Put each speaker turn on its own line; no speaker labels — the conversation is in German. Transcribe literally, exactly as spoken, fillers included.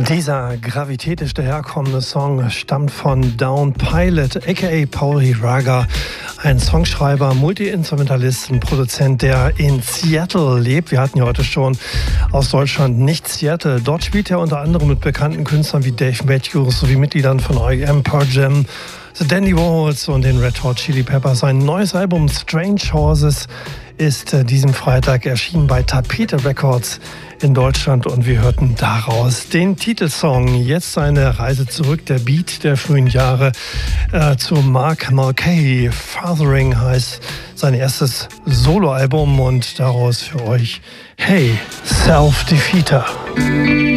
Dieser gravitätisch daherkommende Song stammt von Down Pilot, aka Paul Hiraga, ein Songschreiber, Multi-Instrumentalist, ein Produzent, der in Seattle lebt. Wir hatten ja heute schon aus Deutschland nicht Seattle. Dort spielt er unter anderem mit bekannten Künstlern wie Dave Matthews sowie Mitgliedern von R E M, Pearl Jam, The Dandy Warhols und den Red Hot Chili Peppers. Sein neues Album Strange Horses ist äh, diesen Freitag erschienen bei Tapete Records in Deutschland und wir hörten daraus den Titelsong. Jetzt eine Reise zurück, der Beat der frühen Jahre äh, zu Mark Mulcahy. Fathering heißt sein erstes Soloalbum und daraus für euch Hey, Self-Defeater.